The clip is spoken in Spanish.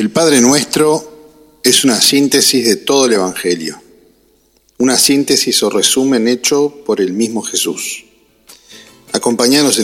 El Padre Nuestro es una síntesis de todo el Evangelio, una síntesis o resumen hecho por el mismo Jesús. Acompáñanos en